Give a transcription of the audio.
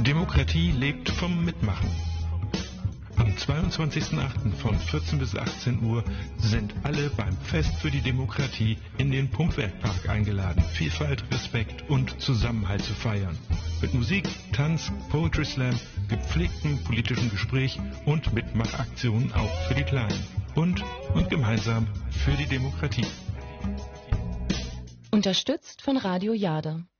Demokratie lebt vom Mitmachen. Am 22.08. von 14 bis 18 Uhr sind alle beim Fest für die Demokratie in den Pumpwerkpark eingeladen, Vielfalt, Respekt und Zusammenhalt zu feiern. Mit Musik, Tanz, Poetry Slam, gepflegtem politischen Gespräch und Mitmachaktionen auch für die Kleinen. Und gemeinsam für die Demokratie. Unterstützt von Radio Jade.